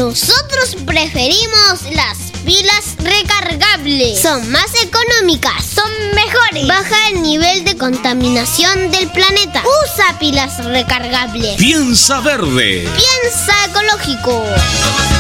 Nosotros preferimos las pilas recargables. Son más económicas, son mejores, baja el nivel de contaminación del planeta. Usa pilas recargables. Piensa verde. Piensa ecológico.